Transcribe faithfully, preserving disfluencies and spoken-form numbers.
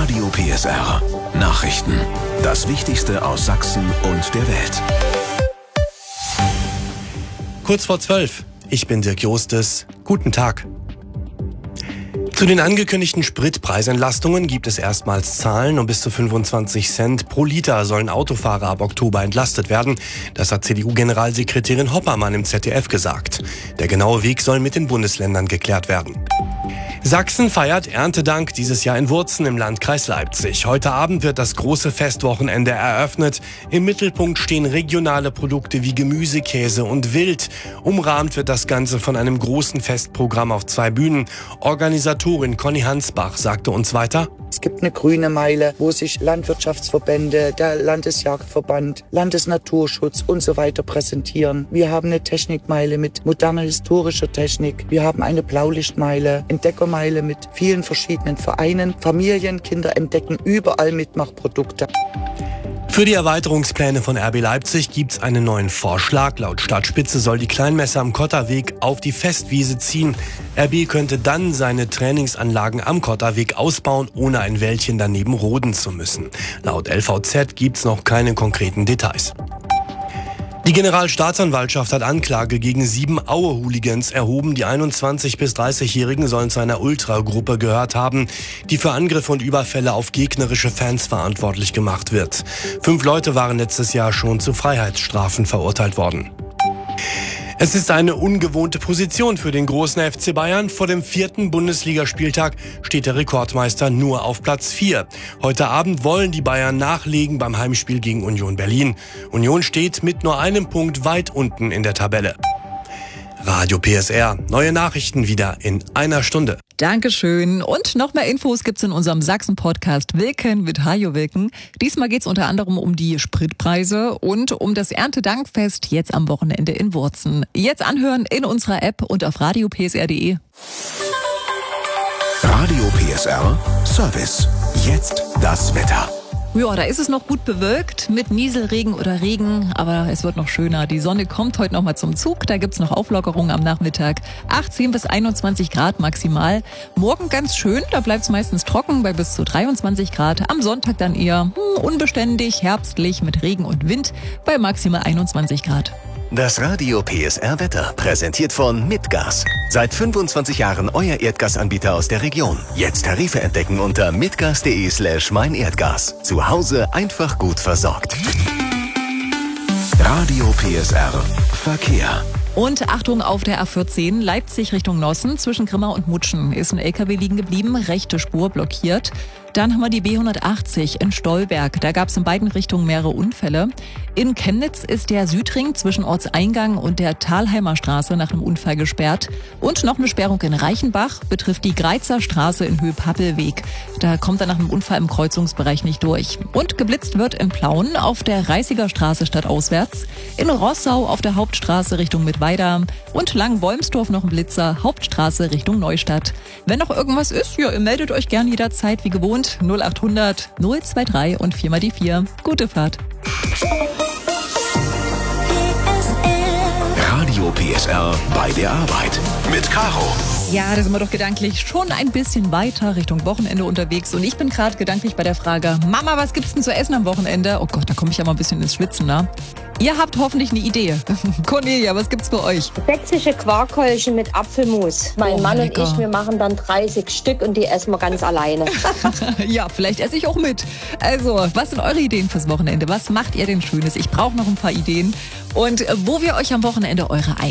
Radio P S R. Nachrichten. Das Wichtigste aus Sachsen und der Welt. Kurz vor zwölf. Ich bin Dirk Jostes. Guten Tag. Zu den angekündigten Spritpreisentlastungen gibt es erstmals Zahlen. Um bis zu fünfundzwanzig Cent pro Liter sollen Autofahrer ab Oktober entlastet werden. Das hat C D U-Generalsekretärin Hoppermann im Z D F gesagt. Der genaue Weg soll mit den Bundesländern geklärt werden. Sachsen feiert Erntedank dieses Jahr in Wurzen im Landkreis Leipzig. Heute Abend wird das große Festwochenende eröffnet. Im Mittelpunkt stehen regionale Produkte wie Gemüse, Käse und Wild. Umrahmt wird das Ganze von einem großen Festprogramm auf zwei Bühnen. Organisatorin Conny Hansbach sagte uns weiter: Es gibt eine grüne Meile, wo sich Landwirtschaftsverbände, der Landesjagdverband, Landesnaturschutz und so weiter präsentieren. Wir haben eine Technikmeile mit moderner historischer Technik. Wir haben eine Blaulichtmeile, Entdeckermeile mit vielen verschiedenen Vereinen. Familien, Kinder entdecken überall Mitmachprodukte. Für die Erweiterungspläne von R B Leipzig gibt's einen neuen Vorschlag. Laut Stadtspitze soll die Kleinmesse am Kotterweg auf die Festwiese ziehen. R B könnte dann seine Trainingsanlagen am Kotterweg ausbauen, ohne ein Wäldchen daneben roden zu müssen. Laut L V Z gibt's noch keine konkreten Details. Die Generalstaatsanwaltschaft hat Anklage gegen sieben Aue-Hooligans erhoben. Die einundzwanzig- bis dreißigjährigen sollen zu einer Ultragruppe gehört haben, die für Angriffe und Überfälle auf gegnerische Fans verantwortlich gemacht wird. Fünf Leute waren letztes Jahr schon zu Freiheitsstrafen verurteilt worden. Es ist eine ungewohnte Position für den großen F C Bayern. Vor dem vierten Bundesligaspieltag steht der Rekordmeister nur auf Platz vier. Heute Abend wollen die Bayern nachlegen beim Heimspiel gegen Union Berlin. Union steht mit nur einem Punkt weit unten in der Tabelle. Radio P S R. Neue Nachrichten wieder in einer Stunde. Dankeschön. Und noch mehr Infos gibt's in unserem Sachsen-Podcast Wilken mit Hajo Wilken. Diesmal geht's unter anderem um die Spritpreise und um das Erntedankfest jetzt am Wochenende in Wurzen. Jetzt anhören in unserer App und auf radio p s r punkt d e. Radio P S R Service. Jetzt das Wetter. Ja, da ist es noch gut bewölkt mit Nieselregen oder Regen, aber es wird noch schöner. Die Sonne kommt heute noch mal zum Zug, da gibt's noch Auflockerungen am Nachmittag. achtzehn bis einundzwanzig Grad maximal. Morgen ganz schön, da bleibt's meistens trocken bei bis zu dreiundzwanzig Grad. Am Sonntag dann eher hm, unbeständig, herbstlich mit Regen und Wind bei maximal einundzwanzig Grad. Das Radio P S R Wetter, präsentiert von Mitgas. Seit fünfundzwanzig Jahren euer Erdgasanbieter aus der Region. Jetzt Tarife entdecken unter mitgas.de slash meinerdgas. Zu Hause einfach gut versorgt. Radio P S R Verkehr. Und Achtung auf der A vierzehn, Leipzig Richtung Nossen, zwischen Grimma und Mutschen ist ein L K W liegen geblieben, rechte Spur blockiert. Dann haben wir die B hundertachtzig in Stolberg, da gab es in beiden Richtungen mehrere Unfälle. In Chemnitz ist der Südring zwischen Ortseingang und der Thalheimer Straße nach einem Unfall gesperrt. Und noch eine Sperrung in Reichenbach betrifft die Greizer Straße in Höhe-Pappelweg. Da kommt er nach einem Unfall im Kreuzungsbereich nicht durch. Und geblitzt wird in Plauen auf der Reißiger Straße stadtauswärts, in Rossau auf der Hauptstraße Richtung Mittweida und Langenwolmsdorf noch ein Blitzer, Hauptstraße Richtung Neustadt. Wenn noch irgendwas ist, ja, ihr meldet euch gern jederzeit wie gewohnt. null achthundert null zweiundzwanzig und vier mal die vier. Gute Fahrt. Radio P S R bei der Arbeit mit Caro. Ja, da sind wir doch gedanklich schon ein bisschen weiter Richtung Wochenende unterwegs. Und ich bin gerade gedanklich bei der Frage, Mama, was gibt's denn zu essen am Wochenende? Oh Gott, da komme ich ja mal ein bisschen ins Schwitzen, ne? Ihr habt hoffentlich eine Idee. Cornelia, was gibt's für euch? Sächsische Quarkhäulchen mit Apfelmus. Mein Oh, Mann lecker. und ich, wir machen dann dreißig Stück und die essen wir ganz alleine. Ja, vielleicht esse ich auch mit. Also, was sind eure Ideen fürs Wochenende? Was macht ihr denn Schönes? Ich brauche noch ein paar Ideen. Und äh, wo wir euch am Wochenende eure